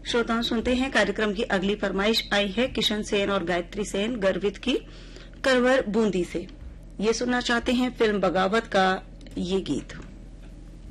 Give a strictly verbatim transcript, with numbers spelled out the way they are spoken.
श्रोताओं सुनते हैं कार्यक्रम की अगली फरमाइश आई है किशन सेन और गायत्री सेन गर्वित की करवर बूंदी से। ये सुनना चाहते हैं फिल्म बगावत का ये गीत।